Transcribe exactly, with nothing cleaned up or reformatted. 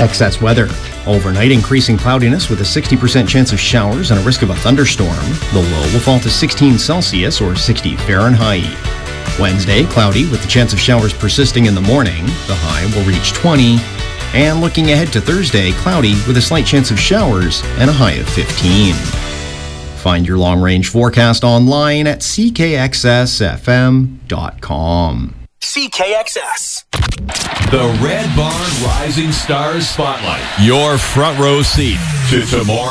Excess weather. Overnight, increasing cloudiness with a sixty percent chance of showers and a risk of a thunderstorm. The low will fall to sixteen Celsius or sixty Fahrenheit. Wednesday, cloudy with the chance of showers persisting in the morning. The high will reach twenty. And looking ahead to Thursday, cloudy with a slight chance of showers and a high of fifteen. Find your long-range forecast online at c k x s f m dot com. C K X S. The Red Barn Rising Stars Spotlight. Your front row seat to tomorrow.